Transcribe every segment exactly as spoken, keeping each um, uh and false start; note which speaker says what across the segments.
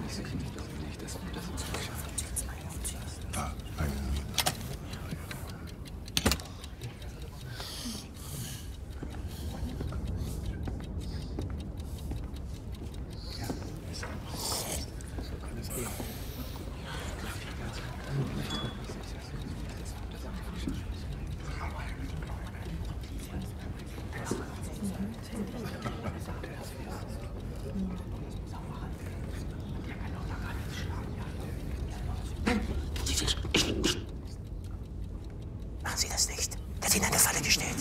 Speaker 1: Ah, eine Minute.
Speaker 2: Machen Sie das nicht. Der hat Ihnen eine Falle gestellt.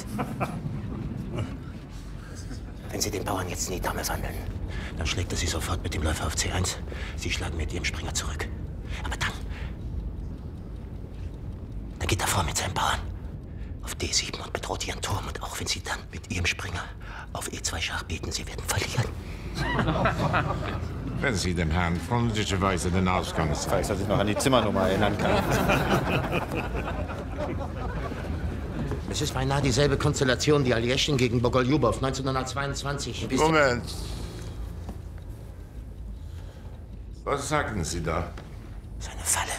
Speaker 2: Wenn Sie den Bauern jetzt in die Dame wandeln, dann schlägt er Sie sofort mit dem Läufer auf C eins. Sie schlagen mit Ihrem Springer zurück. Aber dann... Dann geht er vor mit seinen Bauern auf D sieben und bedroht Ihren Turm. Und auch wenn Sie dann mit Ihrem Springer auf E zwei Schach beten, Sie werden verlieren.
Speaker 1: Wenn Sie dem Herrn freundlicherweise den Ausgang sagen.
Speaker 3: Falls er sich noch an die Zimmernummer erinnern kann.
Speaker 2: Es ist beinahe dieselbe Konstellation wie Aljeschin gegen Bogoljubow neunzehnhundertzweiundzwanzig.
Speaker 1: Moment. Was sagen Sie da?
Speaker 2: Seine Falle.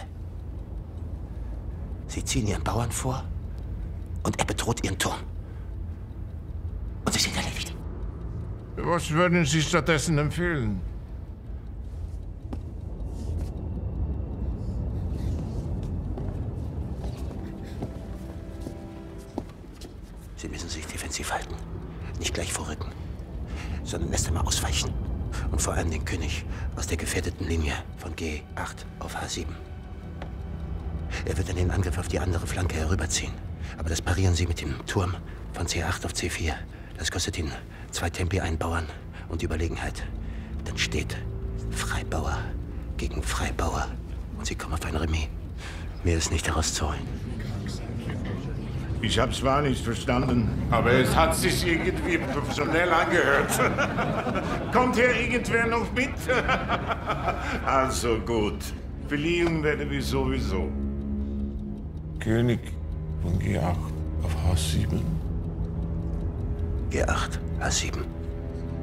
Speaker 2: Sie ziehen Ihren Bauern vor und er bedroht Ihren Turm. Und Sie sind erledigt.
Speaker 1: Was würden Sie stattdessen empfehlen?
Speaker 2: Sie müssen sich defensiv halten. Nicht gleich vorrücken, sondern erst einmal ausweichen. Und vor allem den König aus der gefährdeten Linie von G acht auf H sieben. Er wird dann den Angriff auf die andere Flanke herüberziehen. Aber das parieren Sie mit dem Turm von C acht auf C vier. Das kostet Ihnen zwei Tempi, einen Bauern und Überlegenheit. Dann steht Freibauer gegen Freibauer. Und Sie kommen auf ein Remis. Mehr ist nicht herauszuholen.
Speaker 1: Ich habe zwar nicht verstanden, aber es hat sich irgendwie professionell angehört. Kommt hier irgendwer noch mit? Also gut. Verlieren werden wir sowieso. König von G acht auf H sieben.
Speaker 2: G acht, H sieben.